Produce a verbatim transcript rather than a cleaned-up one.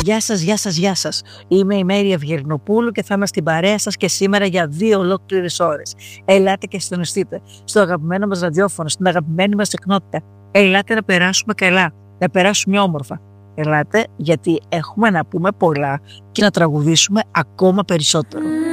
Γεια σας, γεια σας, γεια σας. Είμαι η Μέρη Ευγερνοπούλου και θα είμαι στην παρέα σας και σήμερα για δύο ολόκληρες ώρες. Ελάτε και συντονιστείτε στο αγαπημένο μας ραδιόφωνο, στην αγαπημένη μας συχνότητα. Ελάτε να περάσουμε καλά, να περάσουμε όμορφα. Ελάτε γιατί έχουμε να πούμε πολλά και να τραγουδήσουμε ακόμα περισσότερο.